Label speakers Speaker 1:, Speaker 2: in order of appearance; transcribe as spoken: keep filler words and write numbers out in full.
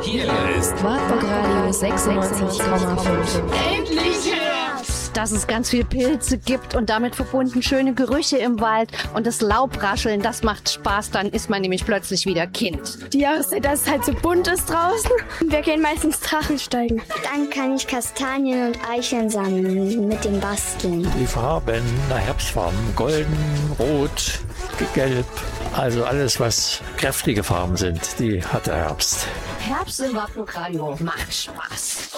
Speaker 1: Hier ist
Speaker 2: Wartburg Radio sechsundneunzig Komma fünf.
Speaker 3: Endlich Herbst!
Speaker 4: Dass es ganz viel Pilze gibt und damit verbunden schöne Gerüche im Wald und das Laubrascheln, das macht Spaß, dann ist man nämlich plötzlich wieder Kind.
Speaker 5: Die Jahreszeit, dass es halt so bunt ist draußen. Wir gehen meistens Drachen steigen.
Speaker 6: Dann kann ich Kastanien und Eicheln sammeln mit dem Basteln.
Speaker 7: Die Farben, na, Herbstfarben, golden, rot, gelb, also alles, was kräftige Farben sind, die hat der Herbst.
Speaker 4: Herbst im Wartburg Radio macht Spaß.